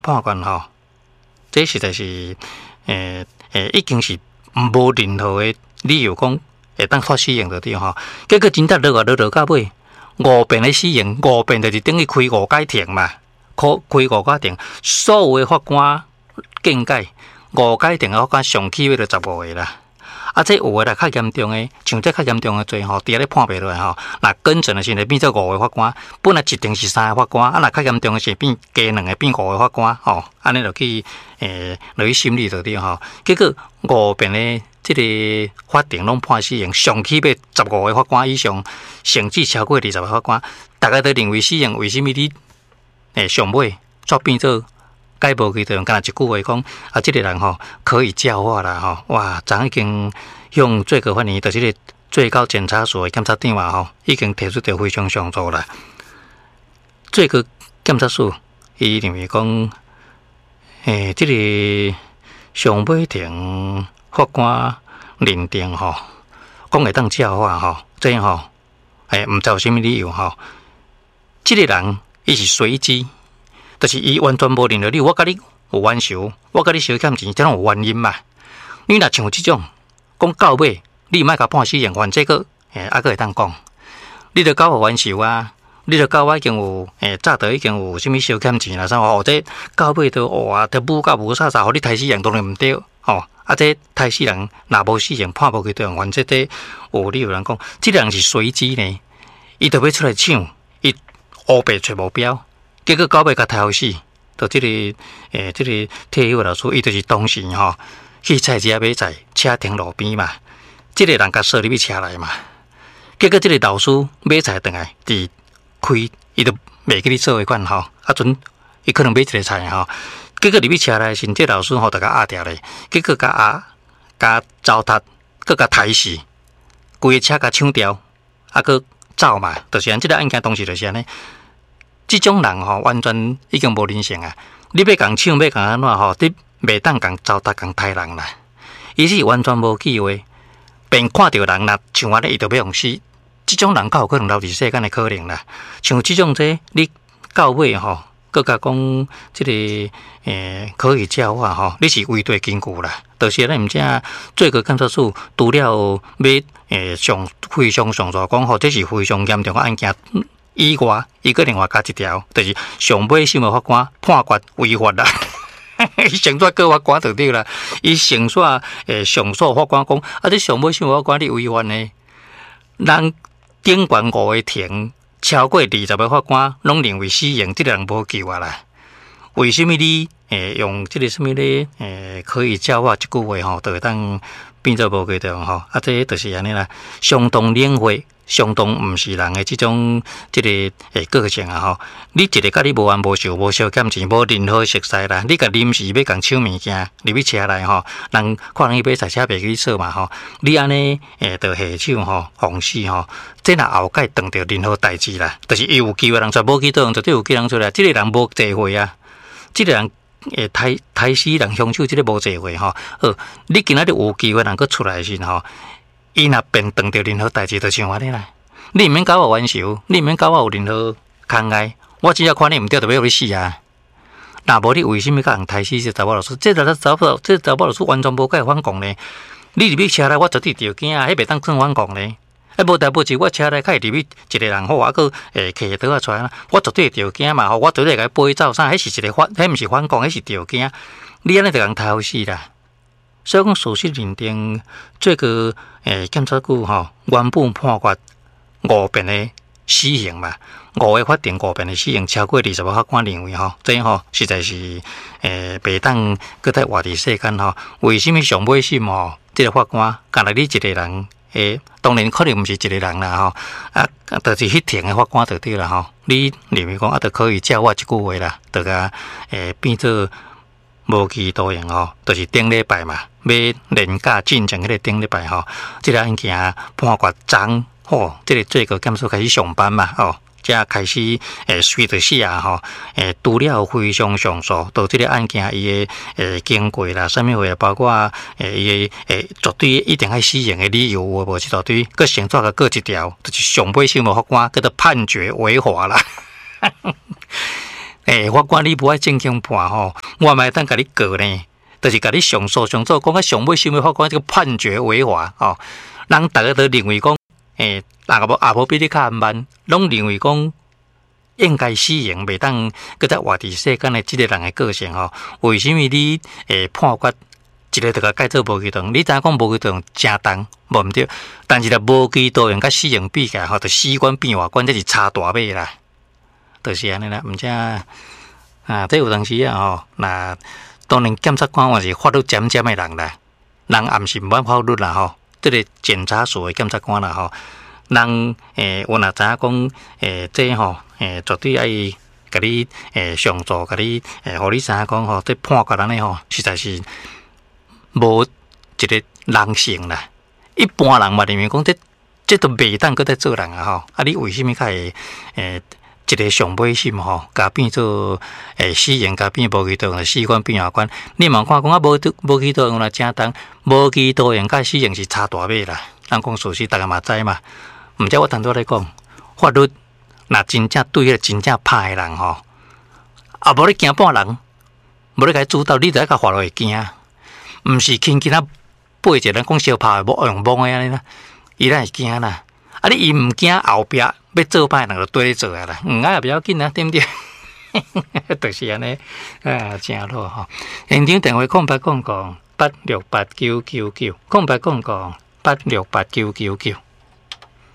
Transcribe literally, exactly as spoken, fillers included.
判决吼，这实在是诶诶，已经是无任何的理由讲会当发死刑就对吼。结果真正落啊落落到尾，五遍的死刑，五遍就是等于开五届庭嘛，开开五届庭，所有的法官见解，五届庭的法官上起码就十五个啦。啊，这有的啦，较严重的，像这较严重的罪吼，伫咧判别落来吼，那跟准的是变做五个法官，本来一定是三个法官，啊，那较严重的是变加两个变五个法官，吼，安尼就去诶，落去审理就对吼。结果五遍的这个法庭拢判死刑，上起码十五个法官以上，甚至超过二十个法官，大家都认为死刑，为什么你诶上尾却变做？解无期就用干一句话讲，啊，这个人吼可以教化啦吼，哇，昨已经向最高法院，就是个最高检察所的检察长嘛吼，已经提出着非常上诉啦。最高检察署伊认为讲，诶，这个上尾庭法官认定吼，讲会当教化吼，这样吼，诶，唔知有啥物理由吼，这个人伊是随机。就是伊完全无认得你，我甲你有冤仇，我甲你小欠钱，这种有原因嘛？你若像这种讲到尾，你莫甲判死刑，犯这个诶，还佫会当讲，你着交互冤仇啊，你着交我已经有诶，早着已经有啥物小欠钱啦，啥哦，这到尾着哇，着无甲无啥啥，互你杀死人当然毋对，吼，啊，这杀死人若无死刑，判无去对，犯这这有你有人讲，这个人是随机呢，伊着要出来抢，伊乌白找目标。结果到尾甲杀死，就这个诶，这个退休老师，伊就是当时吼去菜市仔买菜，车停路边嘛，这个人甲锁入去车内嘛。结果这个老师买菜回来，伫开，伊就袂记你做伙款吼，啊阵伊可能买一个菜吼，结果入去车内时，这老师吼就甲压掉咧，结果甲压甲糟蹋，佮甲杀死，规个车甲抢掉，啊佮走嘛，就是安这个案件当时就是安尼。这种人吼，完全已经无人性啊！你要共抢，要共安怎吼？你袂当共糟蹋、共杀人啦！伊是完全无机会，便看到人若像安尼，伊就要用死。这种人较有可能留伫世间的可能啦。像这种这，你到尾吼，佮甲讲这个诶可以教化吼，你是违对根据啦。就是咱毋只最高检察署除了要诶上非常上诉讲吼，这是非常严重的案件。以外，伊个另外加一条，就是上尾审的法官判决违法啦。伊上煞告法官就对啦。伊上煞诶上诉法官讲，啊，这上尾审法官你违法呢？咱顶悬五个庭超过二十个法官拢认为死刑，这个人无救啊啦。为什么你诶用这个什么咧诶可以教化一句话吼，就会当变做无记着吼？啊，这就是安尼啦，相当领会。相当毋是人的这种这个诶个性啊吼，你一个甲你无冤无仇无小欠钱无任何熟识啦，你甲临时要共抢物件入去车内吼，人可能伊买菜车袂去锁嘛吼，你安尼诶着下手吼，防死吼，这若后盖当着任何代志啦，就是伊有机会人却无去倒，绝对有机会人出来，这个人无智慧啊，这个人诶杀杀死人凶手，这个无智慧吼，好，你今仔日有机会人佫出来时吼。伊若便当着任何代志，就像安尼啦。你毋免甲我冤仇，你毋免甲我有任何空爱，我只要看你毋对，就要互你死啊！若无你为什么甲人杀死这查某老师？这查查某这查某老师完全无甲反抗呢？你入去车内，我绝对着惊啊！迄袂当算反抗呢？啊，无代无志，我车内较会入去一个人好，啊，佮诶摕刀啊出来，我绝对着惊嘛！吼，我绝对甲伊背走啥？迄是一个反，迄毋是反抗，迄是着惊。你安尼就人杀死啦！所以讲，事实认定这个诶检察局吼，原本判决五遍的死刑嘛，五个法庭五遍的死刑，超过二十个法官认为吼，这样吼实在是诶袂当搁再活伫世间吼。为什么上尾审吼，这个法官干来你一个人诶，当然可能毋是一个人啦吼，啊，就是迄庭的法官就对啦吼。你认为讲啊，就可以教我一句话啦，就甲诶变做。无期徒刑吼，就是顶礼拜嘛，要连假进前迄个顶礼拜吼，这个案件判决昨吼，这个最高检察开始上班嘛，吼，才开始诶随着写吼，诶除了非常上诉，到这个案件伊诶诶经过啦，啥物话包括诶伊诶绝对一定爱死刑诶理由，有无一大堆，佮先抓个过一条，就是上尾审的法官叫做判决违法啦。 诶、欸，法官你不爱正经判吼，我咪当甲你告呢，就是甲你上诉上诉，讲啊上尾审理法官这个判决违法吼，人大家都认为讲，诶、欸，阿无阿无比你较慢，拢认为讲应该死刑，袂当搁再活伫世间的即个人的个性吼，为什么你诶判决？一个就甲改做无期徒刑，你知影讲无期徒刑正重，无毋对。但是咧无期徒刑甲死刑比起来，吼，就死关变活关，这是差大尾啦。就是安尼啦，毋则啊，这有当时啊吼，那当然检察官也是法律尖尖的人啦，人也毋是毋捌法律啦吼。这个检察所的检察官啦吼，人诶，我若知影讲诶，这吼诶，绝对爱甲你诶上诉，甲你诶，互你知影讲吼，这判决安尼吼，实在是。无一个人性啦，一般人嘛认为讲这这都袂当搁再做人啊吼，啊你为什么较会诶一个上尾审吼，甲变做诶死刑，甲变无期徒刑，死关变活关？你嘛看讲啊，无无期徒刑啦正重，无期徒刑甲死刑是差大尾啦。咱讲事实，大家嘛知嘛。毋则我当初来讲，法律若真正对迄个真正歹诶人吼，啊无你惊半人，无你甲伊主导，你就爱甲法律会惊。毋是轻轻啊背一个人讲相拍无用摸诶安尼啦，伊咱会惊啦。啊你伊毋惊后壁要做歹人就对你做啊啦，毋爱也不要紧啊，对毋对？就是安尼啊，真好吼。现场电话空八空空八六八九九九，空八空空八六八九九九。